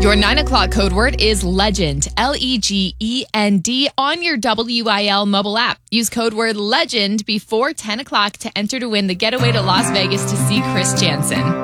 Your 9 o'clock code word is legend, LEGEND, on your WIL mobile app. Use code word legend before 10 o'clock to enter to win the getaway to Las Vegas to see Chris Jansen.